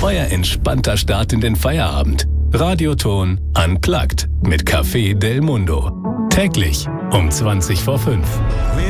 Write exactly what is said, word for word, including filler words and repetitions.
Euer entspannter Start in den Feierabend. Radioton Unplugged mit Café Del Mundo. Täglich um zwanzig vor fünf.